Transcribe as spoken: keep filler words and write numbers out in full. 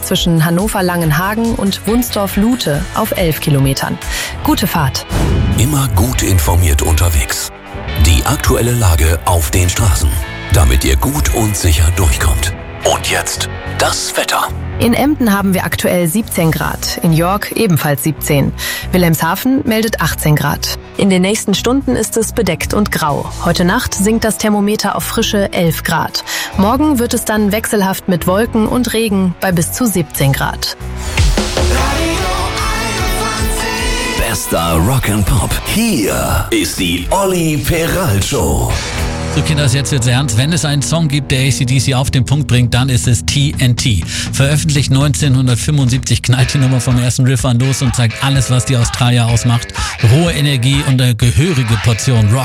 zwischen Hannover-Langenhagen und Wunsdorf-Lute auf elf Kilometern. Gute Fahrt. Immer gut informiert unterwegs. Die aktuelle Lage auf den Straßen, damit ihr gut und sicher durchkommt. Und jetzt das Wetter. In Emden haben wir aktuell siebzehn Grad, in York ebenfalls siebzehn. Wilhelmshaven meldet achtzehn Grad. In den nächsten Stunden ist es bedeckt und grau. Heute Nacht sinkt das Thermometer auf frische elf Grad. Morgen wird es dann wechselhaft mit Wolken und Regen bei bis zu siebzehn Grad. Bester Rock'n'Pop. Hier ist die Olli Peral Show. So Kinders, jetzt wird's ernst. Wenn es einen Song gibt, der A C D C auf den Punkt bringt, dann ist es T N T. Veröffentlicht neunzehnhundertfünfundsiebzig, knallt die Nummer vom ersten Riff an los und zeigt alles, was die Australier ausmacht. Rohe Energie und eine gehörige Portion Rock.